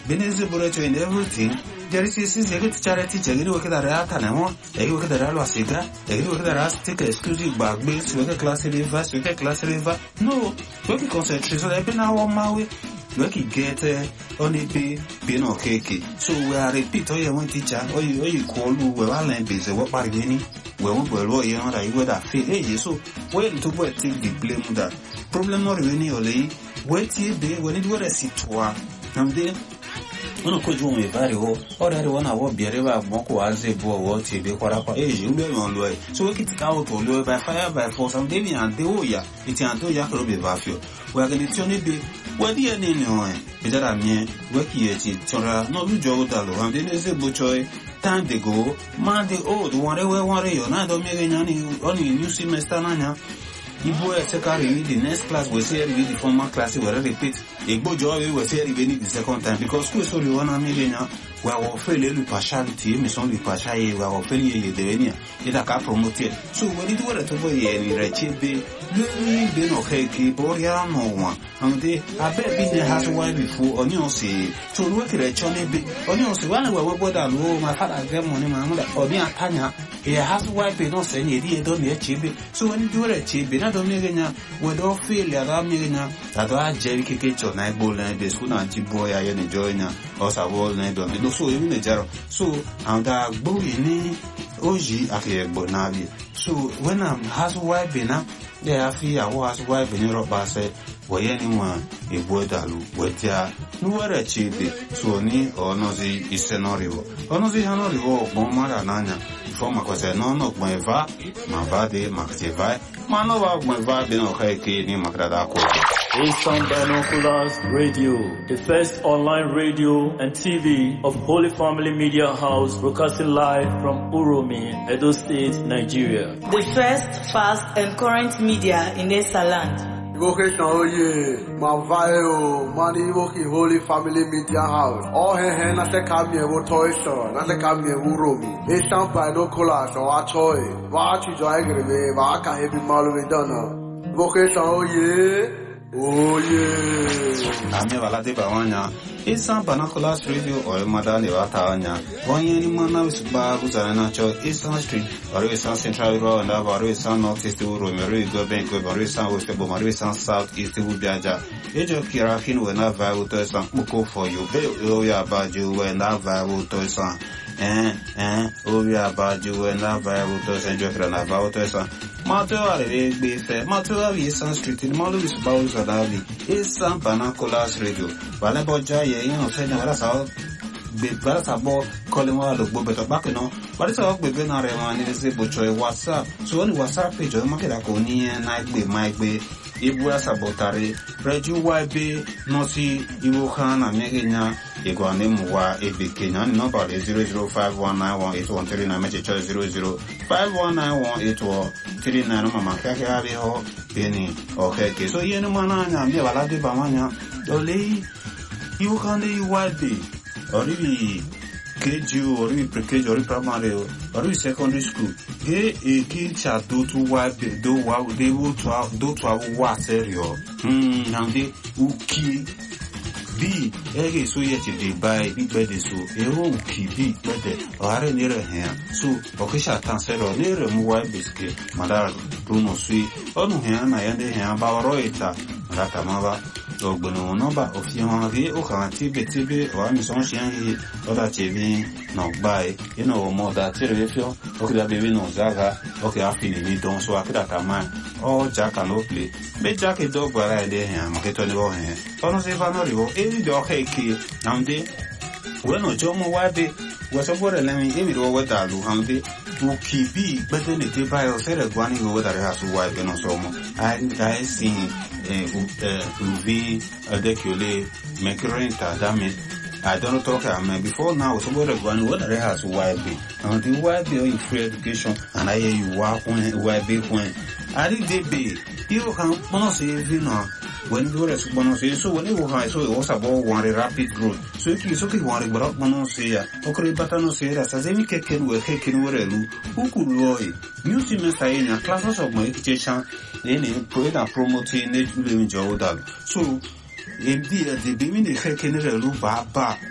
Benezi Bureto in everything. There is a good charity, you look at the Atanamo, you look at the Ralwasiga, you look at the Rastic exclusive bag base, with a class river, with a class river. No, we can concentrate on every now on Maui. We can get only being okay. So we are repeat all your one teacher, or you call who will learn busy, what are winning? We won't be lawyer, I would have feel. So when to take the blame that problem or winning or lay, wait till day when it were a situation. And then uno kuju me vari ho ora ri wona wo biere ba moko azebo wo tibe kwara kwa ule mon lo so we kitika auto lo by fire by force and then and the oya it and to ya kro be ba fio we are going to be we di eni ni o e dara mi we ki e ti tora no lu jo da lo and then ze bo choi time they go man the old one we one yo na do me nyani only new semester na nya Ibo secondary the next class we say read the former class we repeat Igbo job we say read the second time because we so we wanna make now we are failing the partiality me so the partiality we are failing the devenia it aka promoted so when it were to boy any rechebe really be no heki boria no one and they abeg be has why before onion say so we can rechone be onion say when we border no my father get money my mother obi atanya he has why be no say ni dey don dey chebe so when you were chebe na don megenya we don fail ya da megenya that wa jerry keke cho na ball na be school na jibo ya ye ni joina o sa ball na don do so even the jaro so and that gbo ni oji ake gbo na bi so when am has why be na they afi ya was why be ni roba say we anyone e bodalu we tia no were chebe so ni onozi isenoriwo onozi hanoriwo gbo mara nanya forma cosa no gbeva ma va de maktiva ma no va gbeva be no heke ni makrada ko Asian Binoculars Radio, the first online radio and TV of Holy Family Media House, broadcasting live from Uromi, Edo State, Nigeria. The first, fast and current media in Esaland. Vocation oye, ma vayo, mani woki Holy Family Media House. Oh he na se kamye wo toiso, na se kamye Uromi. Asian Binoculars o achoy, wa achu jo egrebe, wa aka hebi malu we dona. Vocation oye. Oh yeah. Ame wala de bawanya. Asian Binoculars Radio or madani watanya. Onye ni mana wisuba guzana cho Asian Street, or Asian Central Road and or Asian North East Romero go bank or Asian West or Asian South East Ubiaja. Ejo kirakin when I vow to some muko for you. Oya baju when I vow to some. Oya baju when I vow to some Jeffrey and vow to some. Matua be fair, Matua Asian Street in Malus Bowls Adavi, Asian Binoculars Radio. Valeboja, you know, saying what I be Barasabo, calling all the Bobet Bacano, but it's all within our man is a butcher WhatsApp. So only WhatsApp page of Makakoni and Night be Mike Bay, Ibua Sabotari, Reju YB, Nosi, Iwohan, and Megina, Iguanemwa, Ebi Kenyan, nobody 005191813, message 005191839, Mama Kakaho, Penny, or Heke. So you know, Manana, Nevaladi Bamania, Ole, you can do YB. Or even KG or even pre-KG or primary or even secondary school. Hey, a kid shall do to wipe do what they will to have what stereo. And they uki B. Egg so yet they buy big bed so a won't keep big bed or near a hand. So, Okisha Tansero near a mobile biscuit, Madar Bruno Sweet, on hand I end the hand about Roita, Ratamava. Ogbono number of Yamari, Okanti, Betibi, or Misson, other TV, no buy, you know, more that Terefio, okay, baby no Zaga, okay, I feel it don't so I could at a man, or Jack and Oakley. Make Jack a dog where I dare him, get on the wall hand. Almost if I know, any dog key, and they, when no Jomo Wabi was a word and let me give it over that Luhambi. Ukibi, but then it by or said a guani over that has to wipe and so more. I sing Uvi, a decule, make renta, damn it. I don't talk before now, so what a guani, what I has to wipe it. And the wipe in free education, and I hear you walk when, wipe it when. I did they be, you can pronounce it, you know. When you were so when you were so it was about one rapid growth. So if you took one but monosia, okay, but I know say that as any keken were taken who could loy. New semester in a classes of my education, then promoting native living Jordan. So indeed the beginning the keken baba